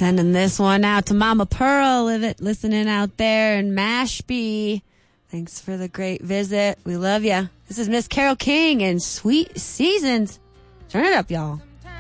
Sending this one out to Mama Pearl, listening out there in Mashpee. Thanks for the great visit. We love ya. This is Miss Carole King and Sweet Seasons. Turn it up, y'all.